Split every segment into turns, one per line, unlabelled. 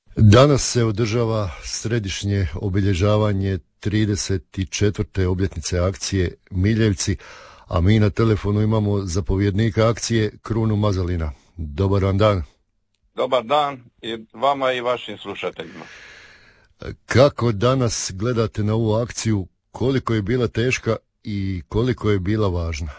Danas se održava središnje obilježavanje 34. obljetnice akcije Miljevci, a mi na telefonu imamo zapovjednika akcije Krunu Mazalina. Dobar vam dan.
Dobar dan i vama i vašim slušateljima.
Kako danas gledate na ovu akciju, koliko je bila teška i koliko je bila važna?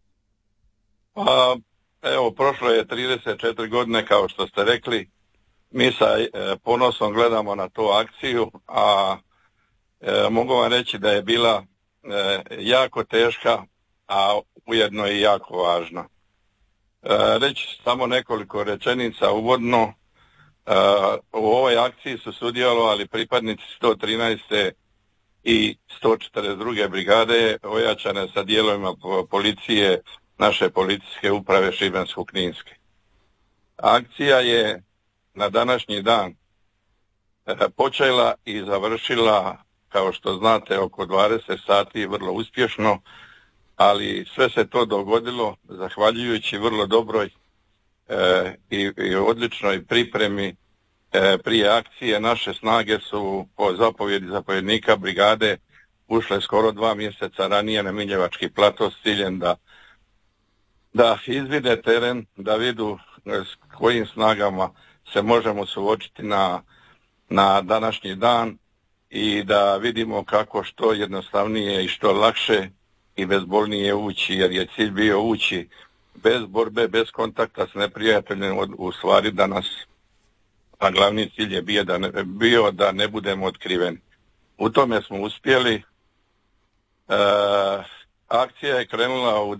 Evo, prošlo je 34 godine, kao što ste rekli. Mi sa ponosom gledamo na tu akciju, a mogu vam reći da je bila jako teška, a ujedno i jako važna. Reći samo nekoliko rečenica uvodno. U ovoj akciji su sudjelovali pripadnici 113. i 142. brigade, ojačane sa dijelovima policije naše policijske uprave Šibensko-kninske. Akcija je na današnji dan počela i završila, kao što znate, oko 20 sati, vrlo uspješno, ali sve se to dogodilo zahvaljujući vrlo dobroj i odličnoj pripremi prije akcije. Naše snage su po zapovjedi zapovjednika brigade ušle skoro 2 mjeseca ranije na Miljevački plato s ciljem da izvide teren, da vidu s kojim snagama se možemo suočiti na današnji dan i da vidimo kako što jednostavnije i što lakše i bezbolnije ući, jer je cilj bio ući bez borbe, bez kontakta s neprijateljem, u stvari da nas, a glavni cilj je bio da ne budemo otkriveni. U tome smo uspjeli. Akcija je krenula u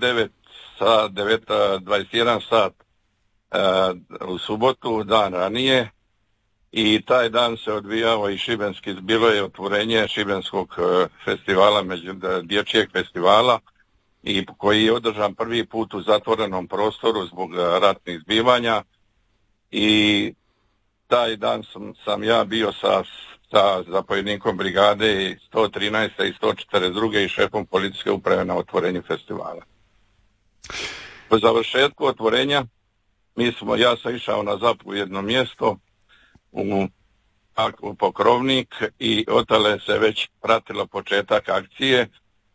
21 sat u subotu, dan ranije, i taj dan se odvijao i šibenski, bilo je otvorenje šibenskog festivala, dječjeg festivala, i koji je održan prvi put u zatvorenom prostoru zbog ratnih zbivanja, i taj dan sam ja bio sa zapovjednikom brigade 113. i 142. i šefom policijske uprave na otvorenju festivala. Po završetku otvorenja ja sam išao na zapovjedno mjesto u Pokrovnik i otale se već pratilo početak akcije.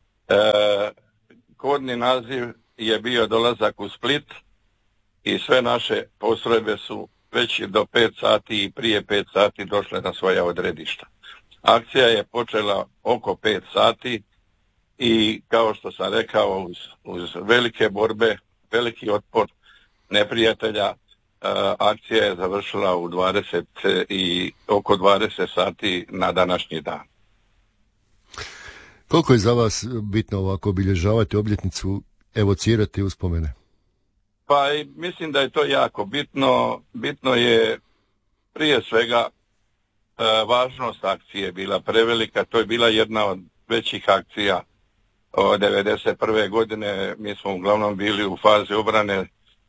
Kodni naziv je bio dolazak u Split i sve naše postrojbe su već do 5 sati i prije 5 sati došle na svoja odredišta. Akcija je počela oko 5 sati i, kao što sam rekao, uz velike borbe, veliki otpor neprijatelja, akcija je završila u oko 20 sati na današnji dan.
Koliko je za vas bitno ovako obilježavati obljetnicu, evocirati uspomene?
Pa mislim da je to jako bitno. Bitno je prije svega važnost akcije bila prevelika. To je bila jedna od većih akcija od 1991. godine. Mi smo uglavnom bili u fazi obrane,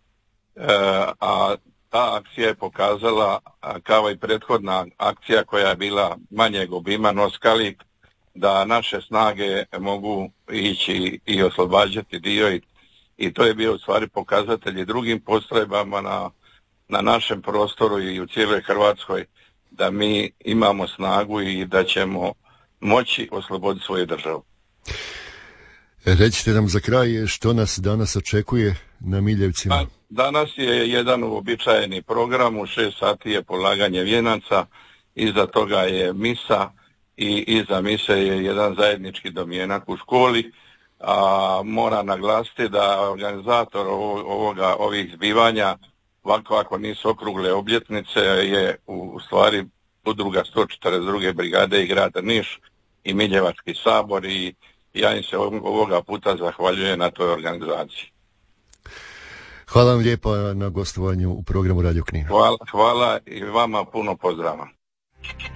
a ta akcija je pokazala, kao i prethodna akcija koja je bila manjeg obima, Noskalik, da naše snage mogu ići i oslobađati dio, i to je bio u stvari pokazatelj i drugim postrojbama na našem prostoru i u cijeloj Hrvatskoj, da mi imamo snagu i da ćemo moći osloboditi svoju državu.
Recite nam za kraj što nas danas očekuje na Miljevcima.
Danas je jedan uobičajeni program, u 6 sati je polaganje vijenaca, iza toga je misa i iza mise je jedan zajednički domjenak u školi. A moram naglasiti da organizator ovih zbivanja, ovako ako nisu okrugle obljetnice, je u stvari udruga 142. brigade i grada Niš i Miljevački sabor, i ja im se ovoga puta zahvaljujem na toj organizaciji.
Hvala vam lijepa na gostovanju u programu Radio Knin.
Hvala i vama, puno pozdrava.